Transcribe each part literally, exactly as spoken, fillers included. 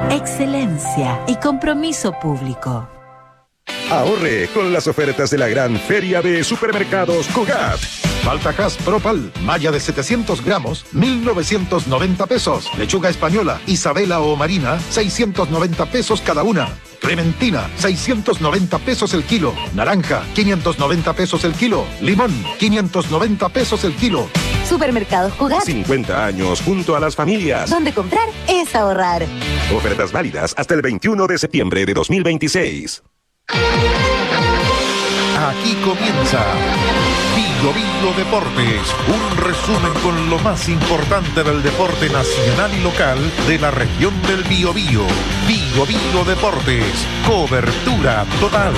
excelencia y compromiso público. Ahorre con las ofertas de la gran feria de supermercados Cugat. Baltacás Propal, malla de setecientos gramos, mil novecientos noventa pesos. Lechuga española, Isabela o Marina, seiscientos noventa pesos cada una. Clementina, seiscientos noventa pesos el kilo. Naranja, quinientos noventa pesos el kilo. Limón, quinientos noventa pesos el kilo. Supermercados Cugat. cincuenta años junto a las familias. Donde comprar es ahorrar. Ofertas válidas hasta el veintiuno de septiembre de dos mil veintiséis. Aquí comienza Bio Bio Deportes, un resumen con lo más importante del deporte nacional y local de la región del Biobío. Bio Bio Deportes, cobertura total.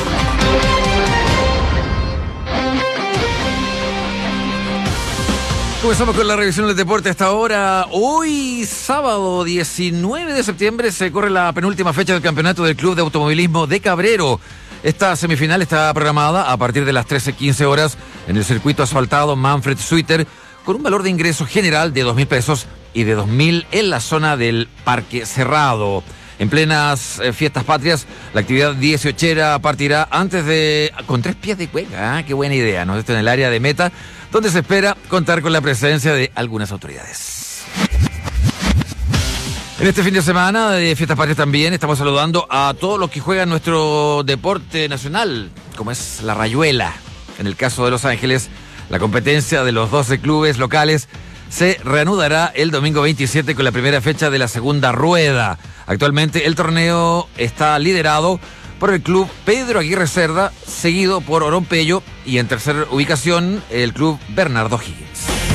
Comenzamos con la revisión del deporte hasta ahora. Hoy, sábado diecinueve de septiembre, se corre la penúltima fecha del campeonato del Club de Automovilismo de Cabrero. Esta semifinal está programada a partir de las trece quince horas en el circuito asfaltado Manfred Suiter, con un valor de ingreso general de dos mil pesos y de dos mil en la zona del Parque Cerrado. En plenas eh, fiestas patrias, la actividad dieciochera partirá antes de... con tres pies de cueca. ¿eh? Qué buena idea, ¿no? Esto en el área de meta, donde se espera contar con la presencia de algunas autoridades. En este fin de semana de Fiestas Patrias también estamos saludando a todos los que juegan nuestro deporte nacional, como es la rayuela. En el caso de Los Ángeles, la competencia de los doce clubes locales se reanudará el domingo veintisiete con la primera fecha de la segunda rueda. Actualmente el torneo está liderado por el club Pedro Aguirre Cerda, seguido por Oropello y en tercera ubicación el club Bernardo Higgins.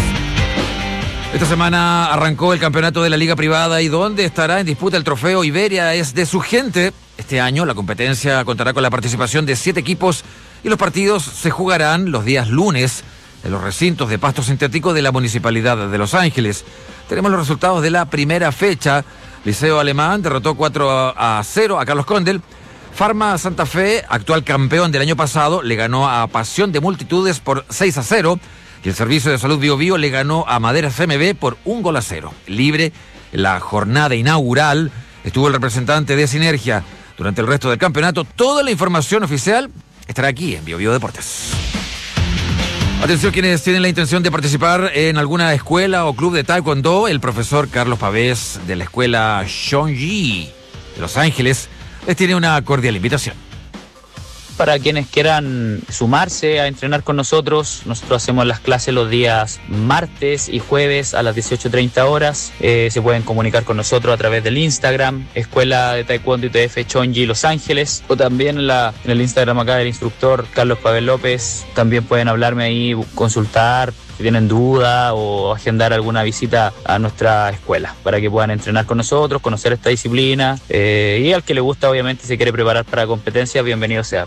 Esta semana arrancó el campeonato de la Liga Privada y donde estará en disputa el trofeo Iberia es de su gente. Este año la competencia contará con la participación de siete equipos y los partidos se jugarán los días lunes en los recintos de pasto sintético de la Municipalidad de Los Ángeles. Tenemos los resultados de la primera fecha. Liceo Alemán derrotó cuatro a cero a Carlos Condel. Farma Santa Fe, actual campeón del año pasado, le ganó a Pasión de Multitudes por seis a cero. Y el Servicio de Salud Bio Bio le ganó a Maderas M B por un gol a cero. Libre, en la jornada inaugural, estuvo el representante de Sinergia. Durante el resto del campeonato, toda la información oficial estará aquí en Bio Bio Deportes. Atención quienes tienen la intención de participar en alguna escuela o club de taekwondo. El profesor Carlos Pavés de la escuela Shonji de Los Ángeles les tiene una cordial invitación. Para quienes quieran sumarse a entrenar con nosotros, nosotros hacemos las clases los días martes y jueves a las dieciocho treinta horas. Eh, se pueden comunicar con nosotros a través del Instagram, Escuela de Taekwondo I T F Chonji Los Ángeles, o también en, la, en el Instagram acá del instructor Carlos Pavel López. También pueden hablarme ahí, consultar si tienen duda o agendar alguna visita a nuestra escuela para que puedan entrenar con nosotros, conocer esta disciplina eh, y al que le gusta obviamente se quiere preparar para competencias, bienvenido sea.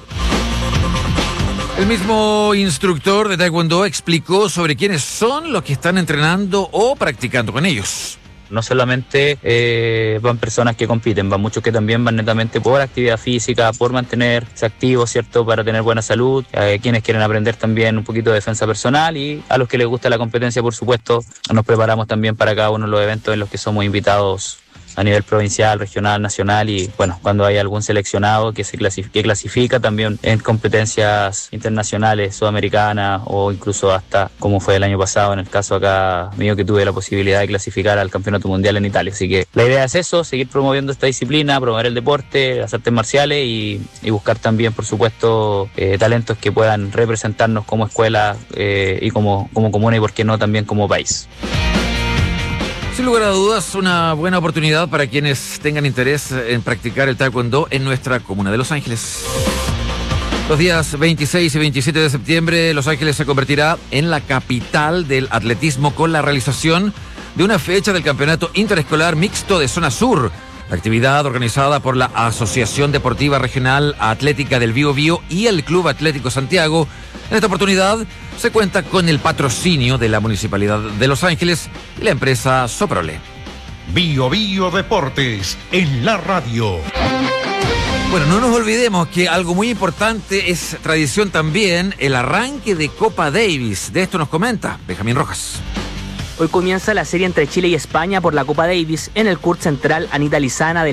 El mismo instructor de Taekwondo explicó sobre quiénes son los que están entrenando o practicando con ellos. No solamente eh, van personas que compiten, van muchos que también van netamente por actividad física, por mantenerse activos, ¿cierto? Para tener buena salud, eh, quienes quieren aprender también un poquito de defensa personal y a los que les gusta la competencia, por supuesto, nos preparamos también para cada uno de los eventos en los que somos invitados a nivel provincial, regional, nacional y bueno, cuando hay algún seleccionado que se clasifica, que clasifica también en competencias internacionales, sudamericanas o incluso hasta como fue el año pasado en el caso acá mío que tuve la posibilidad de clasificar al Campeonato Mundial en Italia. Así que la idea es eso, seguir promoviendo esta disciplina, promover el deporte, las artes marciales y, y buscar también, por supuesto, eh, talentos que puedan representarnos como escuela eh, y como, como comuna y por qué no también como país. Sin lugar a dudas, una buena oportunidad para quienes tengan interés en practicar el taekwondo en nuestra comuna de Los Ángeles. Los días veintiséis y veintisiete de septiembre, Los Ángeles se convertirá en la capital del atletismo con la realización de una fecha del Campeonato Interescolar Mixto de Zona Sur, actividad organizada por la Asociación Deportiva Regional Atlética del Bio Bio y el Club Atlético Santiago. En esta oportunidad se cuenta con el patrocinio de la Municipalidad de Los Ángeles y la empresa Soprole. Bio Bio Deportes en la radio. Bueno, no nos olvidemos que algo muy importante es tradición también, el arranque de Copa Davis. De esto nos comenta Benjamín Rojas. Hoy comienza la serie entre Chile y España por la Copa Davis en el Court Central Anita Lizana del